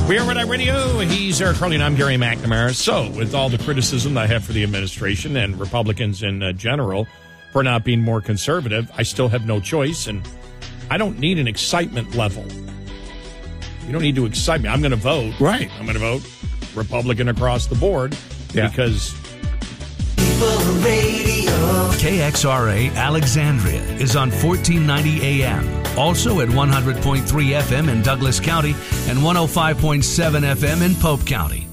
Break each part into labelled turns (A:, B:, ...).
A: We are Red Eye Radio. He's Eric Carly, and I'm Gary McNamara. So, with all the criticism I have for the administration and Republicans in general for not being more conservative, I still have no choice, and I don't need an excitement level. You don't need to excite me. I'm going to vote.
B: Right.
A: I'm going to vote Republican across the board because...
C: KXRA Alexandria is on 1490 AM. Also at 100.3 FM in Douglas County and 105.7 FM in Pope County.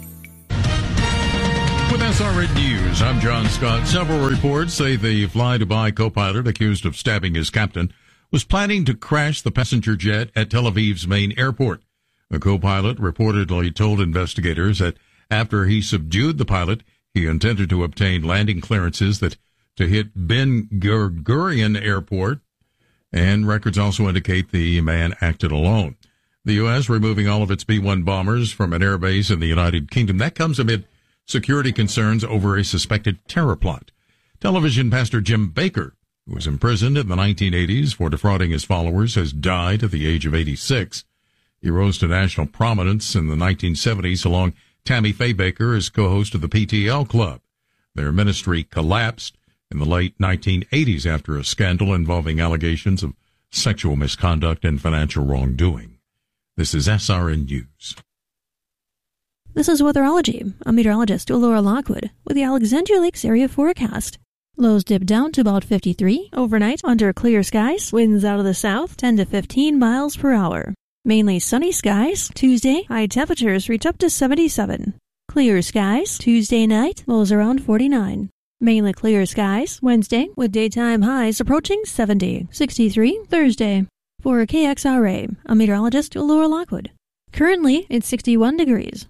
D: With SRN News, I'm John Scott. Several reports say the fly-Dubai co-pilot accused of stabbing his captain was planning to crash the passenger jet at Tel Aviv's main airport. The co-pilot reportedly told investigators that after he subdued the pilot, he intended to obtain landing clearances to hit Ben Gurion Airport, and records also indicate the man acted alone. The U.S. removing all of its B-1 bombers from an airbase in the United Kingdom. That comes amid security concerns over a suspected terror plot. Television pastor Jim Bakker, who was imprisoned in the 1980s for defrauding his followers, has died at the age of 86. He rose to national prominence in the 1970s along Tammy Faye Bakker as co-host of the PTL Club. Their ministry collapsed in the late 1980s after a scandal involving allegations of sexual misconduct and financial wrongdoing. This is SRN News.
E: This is Weatherology. I'm meteorologist Laura Lockwood with the Alexandria Lakes area forecast. Lows dip down to about 53 overnight under clear skies. Winds out of the south 10 to 15 miles per hour. Mainly sunny skies. Tuesday, high temperatures reach up to 77. Clear skies. Tuesday night, lows around 49. Mainly clear skies. Wednesday, with daytime highs approaching 70. 63 Thursday. For KXRA, I'm meteorologist Laura Lockwood. Currently, it's 61 degrees.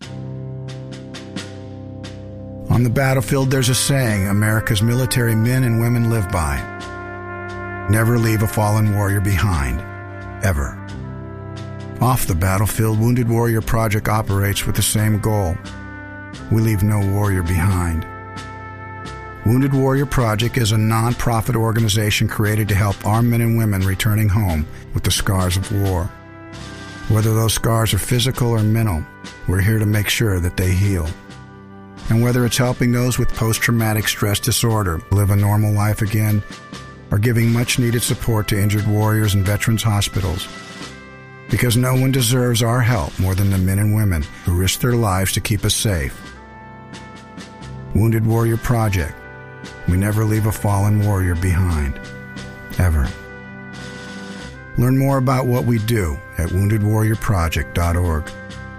F: On the battlefield, there's a saying America's military men and women live by. Never leave a fallen warrior behind. Ever. Off the battlefield, Wounded Warrior Project operates with the same goal. We leave no warrior behind. Wounded Warrior Project is a non-profit organization created to help our men and women returning home with the scars of war. Whether those scars are physical or mental, we're here to make sure that they heal. And whether it's helping those with post-traumatic stress disorder live a normal life again, or giving much-needed support to injured warriors in veterans' hospitals, because no one deserves our help more than the men and women who risk their lives to keep us safe. Wounded Warrior Project. We never leave a fallen warrior behind. Ever. Learn more about what we do at woundedwarriorproject.org.